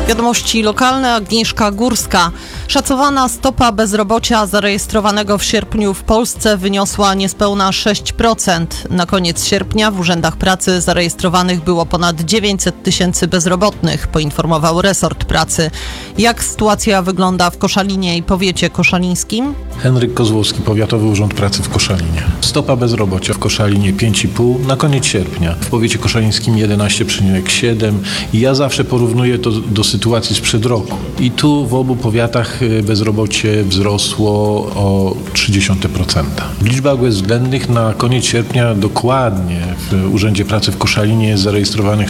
Wiadomości lokalne, Agnieszka Górska. Szacowana stopa bezrobocia zarejestrowanego w sierpniu w Polsce wyniosła niespełna 6%. Na koniec sierpnia w urzędach pracy zarejestrowanych było ponad 900 tysięcy bezrobotnych, poinformował resort pracy. Jak sytuacja wygląda w Koszalinie i powiecie koszalińskim? Henryk Kozłowski, Powiatowy Urząd Pracy w Koszalinie. Stopa bezrobocia w Koszalinie 5,5 na koniec sierpnia. W powiecie koszalińskim 11,7. I ja zawsze porównuję to do sytuacji sprzed roku. I tu w obu powiatach bezrobocie wzrosło o 0,3%. W liczbach bezwzględnych na koniec sierpnia dokładnie w Urzędzie Pracy w Koszalinie jest zarejestrowanych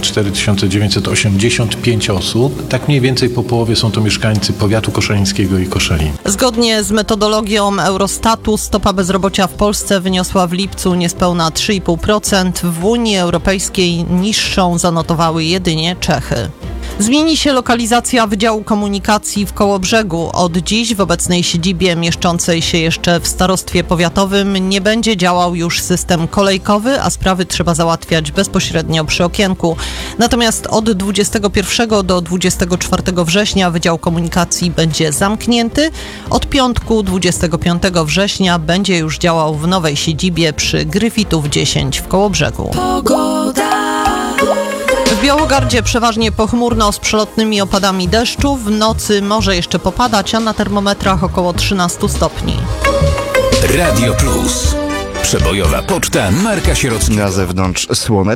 4985 osób. Tak mniej więcej po połowie są to mieszkańcy powiatu koszalińskiego i Koszalin. Zgodnie z metodologią Eurostatu stopa bezrobocia w Polsce wyniosła w lipcu niespełna 3,5%. W Unii Europejskiej niższą zanotowały jedynie Czechy. Zmieni się lokalizacja Wydziału Komunikacji w Kołobrzegu. Od dziś w obecnej siedzibie mieszczącej się jeszcze w starostwie powiatowym nie będzie działał już system kolejkowy, a sprawy trzeba załatwiać bezpośrednio przy okienku. Natomiast od 21 do 24 września Wydział Komunikacji będzie zamknięty. Od piątku 25 września będzie już działał w nowej siedzibie przy Gryfitów 10 w Kołobrzegu. W Białogardzie przeważnie pochmurno z przelotnymi opadami deszczu. W nocy może jeszcze popadać, a na termometrach około 13 stopni. Radio Plus. Przebojowa poczta Marka Sierockiego. Na zewnątrz słoneczne.